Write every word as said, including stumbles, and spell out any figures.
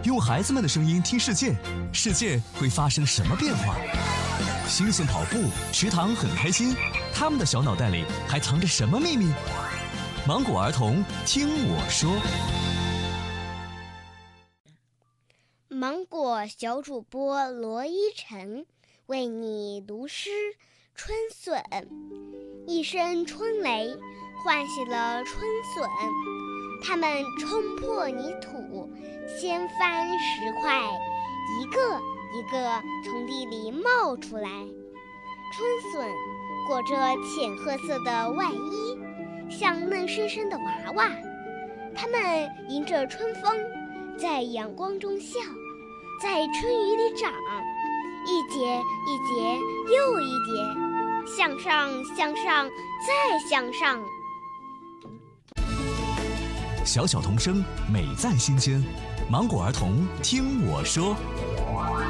用孩子们的声音听世界，世界会发生什么变化？星星跑步，池塘很开心，他们的小脑袋里还藏着什么秘密？芒果儿童听我说。 芒果小主播罗一晨为你读诗《春笋》。一声春雷唤醒了春笋，它们冲破泥土，掀翻石块，一个一个从地里冒出来。春笋裹着浅褐色的外衣，像嫩生生的娃娃。它们迎着春风，在阳光中笑，在春雨里长，一节一节又一节，向上向上再向上。 小小童声，美在心间。芒果儿童听我说。